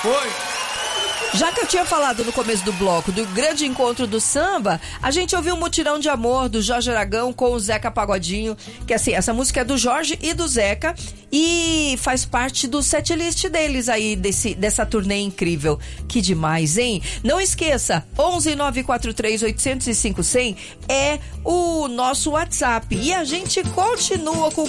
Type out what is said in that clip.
Foi. Já que eu tinha falado no começo do bloco do grande encontro do samba, a gente ouviu um Mutirão de Amor do Jorge Aragão com o Zeca Pagodinho, que assim, essa música é do Jorge e do Zeca e faz parte do setlist deles aí, dessa turnê incrível. Que demais, hein? Não esqueça, 11-943-805-100 é o nosso WhatsApp e a gente continua com